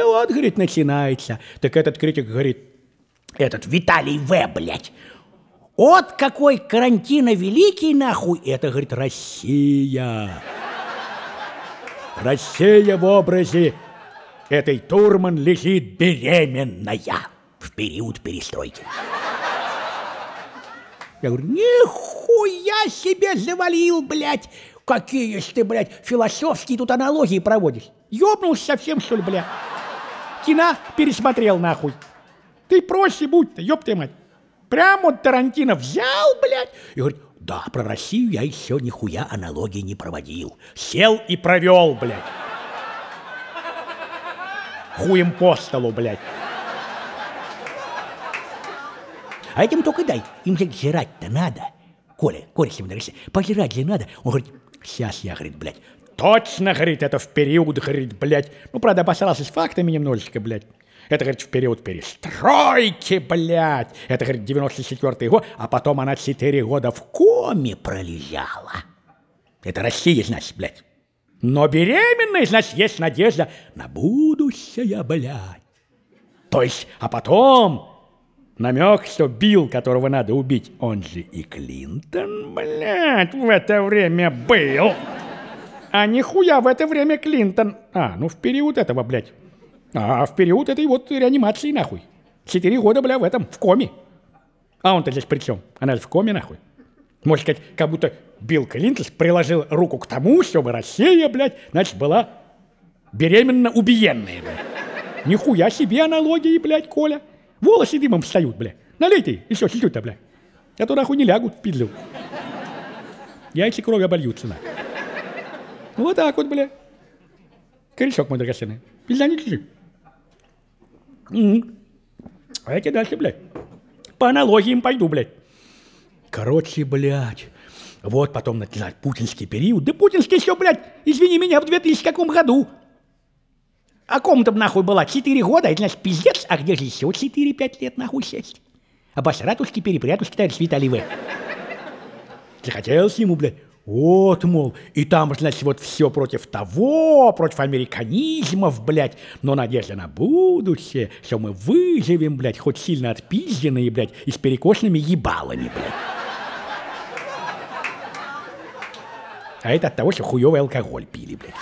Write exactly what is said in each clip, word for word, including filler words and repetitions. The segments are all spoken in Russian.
вот, говорит, начинается. Так этот критик говорит, этот Виталий В., блядь, от какой карантина великий, нахуй, это, говорит, Россия. Россия в образе этой Турман лежит беременная в период перестройки. Я говорю, нихуя себе завалил, блядь. Какие ж ты, блядь, философские тут аналогии проводишь. Ёбнулся совсем, что ли, блядь? Кино пересмотрел, нахуй. Ты проще будь-то, ёб ты мать. Прям вот Тарантино взял, блядь, и говорит, да, про Россию я еще нихуя аналогии не проводил. Сел и провел, блядь. Хуем по столу, блядь. А этим только дай, им же жрать-то надо. Коля, Коля, если мы пожрать же надо. Он говорит, сейчас я, говорит, блядь. Точно, говорит, это в период, говорит, блядь. Ну, правда, обосрался с фактами немножечко, блядь. Это, говорит, в период перестройки, блядь. Это, говорит, девяносто четвёртый год, а потом она четыре года в коме пролежала. Это Россия, значит, блядь. Но беременная, значит, есть надежда на будущее, блядь. То есть, а потом намек, что Билл, которого надо убить, он же и Клинтон, блядь, в это время был. А нихуя в это время Клинтон. А, ну в период этого, блядь. А в период этой вот реанимации, нахуй. Четыре года, бля, в этом, в коме. А он-то здесь при чем? Она же в коме, нахуй. Можно сказать, как будто Билл Клинтон приложил руку к тому, чтобы Россия, блядь, значит, была беременно убиенная, блядь. Нихуя себе аналогии, блядь, Коля. Волосы дымом встают, блядь. Налейте еще чуть-чуть-то, блядь. А то нахуй не лягут в пизду. Яйца крови обольются, нахуй. Вот так вот, блядь. Корешок мой драгоценный. Пизда не чуть-чуть. Угу. А я тебе дальше, блядь, по аналогиям пойду, блядь. Короче, блядь, вот потом начинать путинский период. Да путинский еще, блядь, извини меня, в две тысячи каком году. А ком-то нахуй была четыре года, это значит пиздец, а где же еще четыре-пять лет нахуй сесть? Обосратушки, перепрятушки, товарищ Виталий В. Захотелось ему, блядь, вот, мол, и там, значит, вот все против того, против американизмов, блядь, но надежда на будущее, что мы выживем, блядь, хоть сильно отпизженные, блядь, и с перекошенными ебалами, блядь. А это от того, что хуёвый алкоголь пили, блядь.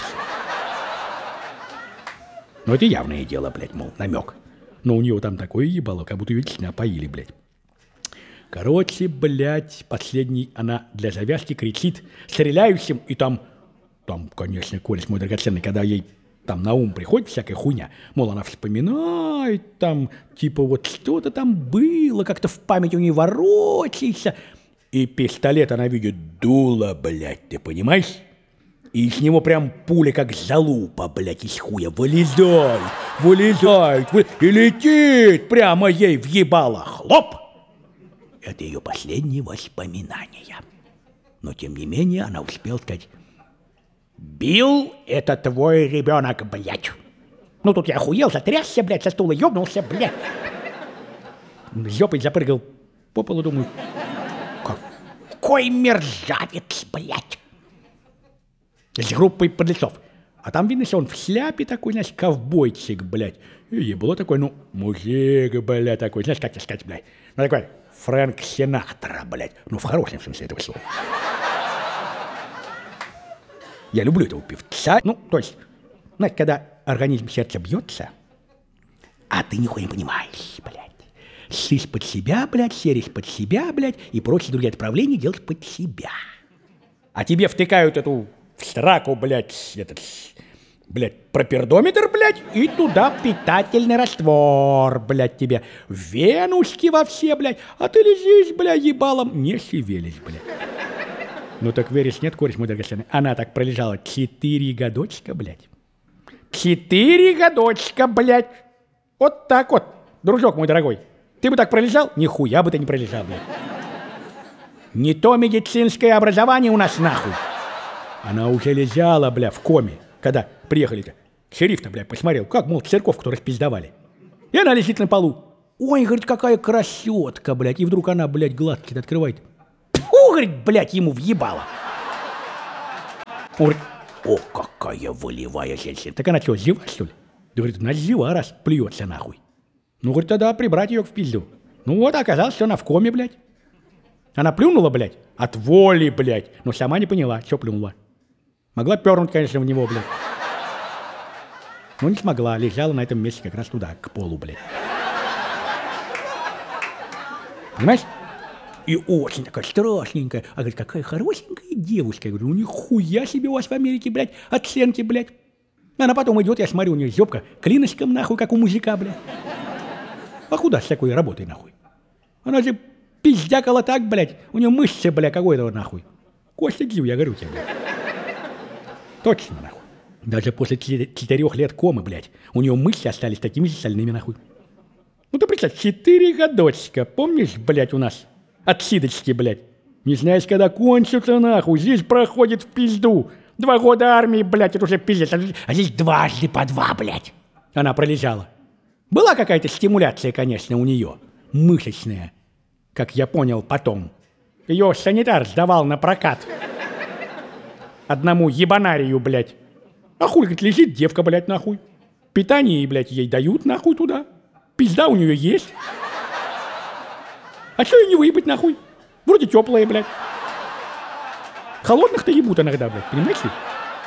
Ну, это явное дело, блядь, мол, намек. Но у нее там такое ебало, как будто вечно опоили, блядь. Короче, блядь, последний она для завязки кричит стреляющим, и там, там, конечно, Коля мой драгоценный, когда ей там на ум приходит всякая хуйня, мол, она вспоминает, там, типа, вот что-то там было, как-то в память у нее ворочается, и пистолет она видит дуло, блядь, ты понимаешь? И с него прям пуля, как залупа, блядь, из хуя, вылезает, вылезает, вы... и летит прямо ей в ебало, хлоп! Это ее последние воспоминания. Но, тем не менее, она успела сказать, Билл, это твой ребенок, блядь. Ну, тут я охуел, затрясся, блядь, со стула, ёбнулся, блядь. Жопой запрыгал по полу, думаю, какой мерзавец, блядь. С группой подлецов. А там видно, что он в шляпе такой, знаешь, ковбойчик, блядь. И ебло такой, ну, мужик, блядь, такой, знаешь, как тебе сказать, блядь. Ну, такой Фрэнк Синатра, блядь. Ну, в хорошем смысле этого слова. Я люблю этого певца. Ну, то есть, знаете, когда организм сердца бьется, а ты нихуя не понимаешь, блядь. Сышь под себя, блядь, серишь под себя, блядь, и прочие другие отправления делаешь под себя. А тебе втыкают эту в сраку, блядь, этот, блядь, пропердометр, блядь, и туда питательный раствор, блядь, тебе. Венушки во все, блядь, а ты лежишь, блядь, ебалом, не шевелись, блядь. Ну так веришь, нет, кореш мой драгоценный? Она так пролежала четыре годочка, блядь. Четыре годочка, блядь. Вот так вот, дружок мой дорогой. Ты бы так пролежал? Нихуя бы ты не пролежал, блядь. Не то медицинское образование у нас нахуй. Она уже лежала, бля, в коме, когда приехали-то. Шериф-то, бля, посмотрел, как, мол, церковку распиздовали. И она лежит на полу. Ой, говорит, какая красотка, блядь. И вдруг она, блядь, глазки открывает. Фу, говорит, блядь, ему въебало. Он говорит, о, какая волевая женщина. Так она что, жива, что ли? Говорит, значит, жива, раз плюется нахуй. Ну, говорит, тогда прибрать ее в пизду. Ну вот, оказалось, что она в коме, блядь. Она плюнула, блядь, от воли, блядь. Но сама не поняла, что плюнула. Могла пернуть, конечно, в него, блядь. Но не смогла, лежала на этом месте как раз туда, к полу, блядь. Понимаешь? И очень такая страшненькая. А говорит, какая хорошенькая девушка. Я говорю, ну нихуя себе у вас в Америке, блядь, оценки, блядь. Она потом идет, я смотрю, у нее зёбка клиночком, нахуй, как у мужика, блядь. А куда с такой работой, нахуй? Она же пиздякала так, блядь. У нее мышцы, блядь, какой-то, нахуй. Костя Гив, я говорю тебе, блядь. Точно, нахуй. Даже после четырех лет комы, блядь, у нее мышцы остались такими же стальными, нахуй. Ну ты представь, четыре годочка, помнишь, блядь, у нас отсидочки, блядь. Не знаешь, когда кончится, нахуй, здесь проходит в пизду. Два года армии, блядь, это уже пиздец, а здесь дважды по два, блядь. Она пролежала. Была какая-то стимуляция, конечно, у нее, мышечная, как я понял потом. Ее санитар сдавал на прокат одному ебанарию, блядь. А хуй, говорит, лежит девка, блядь, нахуй. Питание, блядь, ей дают, нахуй, туда. Пизда у нее есть. А что ее не выебать, нахуй? Вроде теплая, блядь. Холодных-то ебут иногда, блядь, понимаешь ли?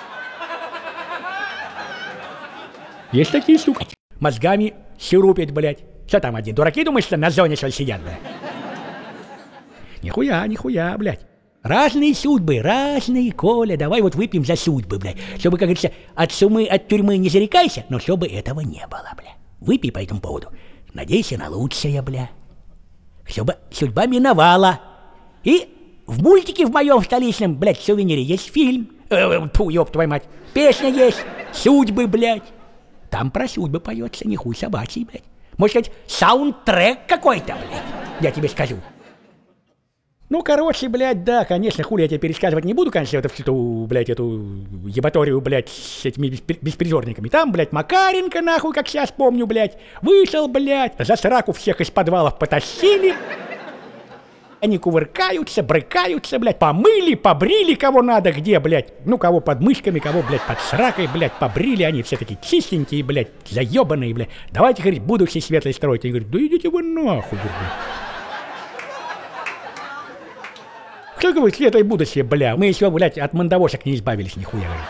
Есть такие, сука. Мозгами сирупит, блядь. Что там один? Дураки, думаешь, что на зоне что ли сидят, блядь? Нихуя, нихуя, блядь. Разные судьбы, разные, Коля, давай вот выпьем за судьбы, блядь. Чтобы, как говорится, от сумы, от тюрьмы не зарекайся, но чтобы этого не было, блядь. Выпей по этому поводу. Надейся на лучшее, бля. Чтобы судьба миновала. И в мультике в моем столичном, блядь, сувенире есть фильм. Э, тьфу, ёб твою мать. Песня есть. Судьбы, блядь. Там про судьбы поется, не хуй собачий, блядь. Может сказать, саундтрек какой-то, блядь. Я тебе скажу. Ну, короче, блядь, да, конечно, хули я тебе пересказывать не буду, конечно, это всю эту, блядь, эту ебаторию, блядь, с этими беспризорниками. Там, блядь, Макаренко, нахуй, как сейчас помню, блядь, вышел, блядь, за сраку всех из подвалов потащили. Они кувыркаются, брыкаются, блядь, помыли, побрили кого надо, где, блядь, ну, кого под мышками, кого, блядь, под сракой, блядь, побрили, они все такие чистенькие, блядь, заебанные, блядь. Давайте, говорит, будущее светлое строить. Они говорят, да идите вы нахуй, блядь. Что говорит, светлое будущее, бля? Мы еще, блядь, от мандавошек не избавились, нихуя, говорит.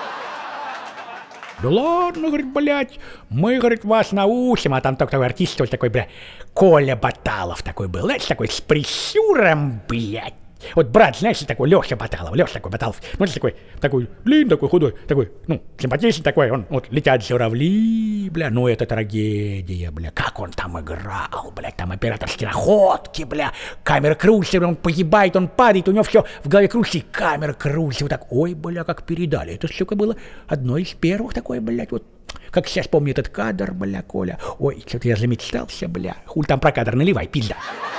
Да ладно, говорит, блядь, мы, говорит, вас научим, а там только такой артист, что такой, бля, Коля Баталов такой был, знаешь, такой с прищуром, блядь. Вот брат, знаешь, такой Леша Баталов, Леша такой Баталов, ну, такой, такой, длинный, такой худой, такой, ну, симпатичный такой, он, вот, летят журавли, бля, ну, это трагедия, бля, как он там играл, бля, там операторские находки, бля, камера крутится, он погибает, он падает, у него все в голове крутится, и камера крутится, вот так, ой, бля, как передали, это, сука, было одно из первых такое, блядь, вот, как сейчас помню этот кадр, бля, Коля, ой, что-то я замечтался, бля, хуль там про кадр, наливай, пизда.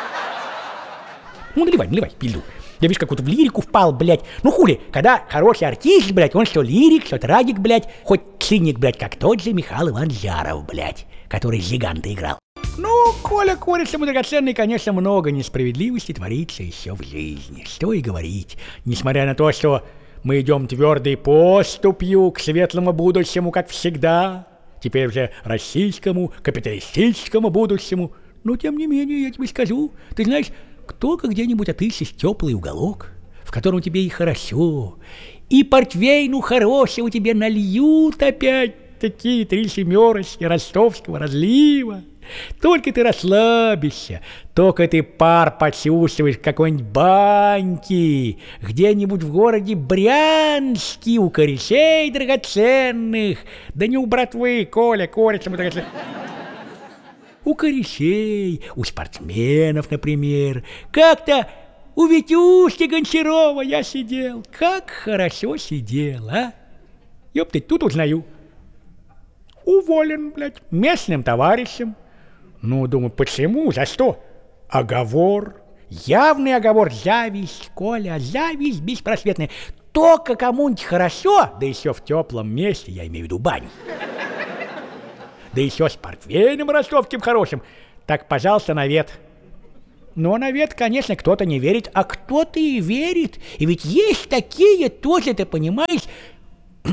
Ну, наливай, наливай, пизду. Я, видишь, как вот в лирику впал, блядь. Ну, хули, когда хороший артист, блядь, он что лирик, что трагик, блядь, хоть циник, блядь, как тот же Михаил Иванович Жаров, блядь, который гиганта играл. Ну, Коля, Коля, самый драгоценный, конечно, много несправедливости творится еще в жизни. Что и говорить, несмотря на то, что мы идем твердой поступью к светлому будущему, как всегда, теперь уже российскому, капиталистическому будущему, но, тем не менее, я тебе скажу, ты знаешь, только где-нибудь отыщешь теплый уголок, в котором тебе и хорошо, и портвейну хорошего тебе нальют опять такие три семерочки ростовского разлива. Только ты расслабишься, только ты пар почувствуешь в какой-нибудь баньке, где-нибудь в городе Брянске, у корешей драгоценных, да не у братвы, Коля, короче, драгоценных. У корешей, у спортсменов, например. Как-то у Витюшки Гончарова я сидел. Как хорошо сидел, а? Ёпты, тут узнаю. Уволен, блядь, местным товарищем. Ну, думаю, почему, за что? Оговор. Явный оговор. Зависть, Коля, зависть беспросветная. Только кому-нибудь хорошо, да еще в теплом месте, я имею в виду баню. Да еще с портвейном ростовским хорошим. Так, пожалуйста, навет. Но навет, конечно, кто-то не верит, а кто-то и верит. И ведь есть такие тоже, ты понимаешь,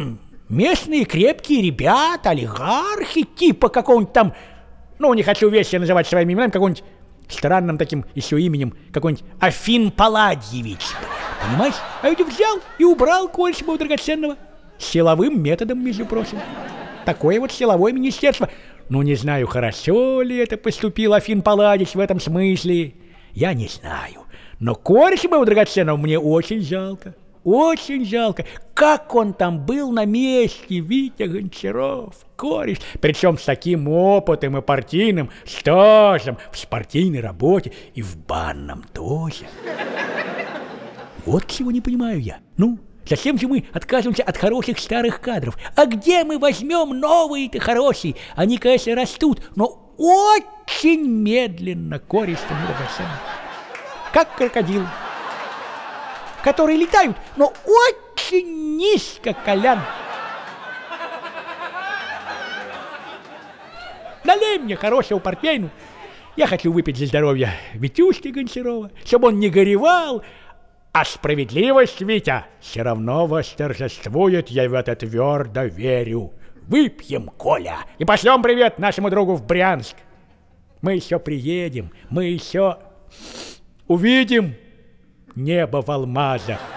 местные крепкие ребята, олигархи, типа какого-нибудь там, ну, не хочу вещи называть своими именами, какого-нибудь странным таким еще именем, какой-нибудь Афин Палладьевич. Понимаешь? А ведь взял и убрал кольца моего драгоценного. Силовым методом, между прочим. Такое вот силовое министерство. Ну, не знаю, хорошо ли это поступил Афин Палладьевич в этом смысле. Я не знаю. Но кореша моего драгоценного мне очень жалко. Очень жалко. Как он там был на месте, Витя Гончаров, кореш. Причем с таким опытом и партийным стажем в спортивной работе и в банном тоже. Вот чего не понимаю я. Ну, зачем же мы отказываемся от хороших старых кадров? А где мы возьмем новые-то хорошие? Они, конечно, растут, но очень медленно, кореш-то драгоценный. Как крокодил, которые летают, но очень низко, Колян. Налей мне хорошего портвейну. Я хочу выпить за здоровье Витюшки Гончарова, чтобы он не горевал. А справедливость, Витя, все равно восторжествует, я в это твердо верю. Выпьем, Коля, и пошлем привет нашему другу в Брянск. Мы еще приедем, мы еще увидим небо в алмазах.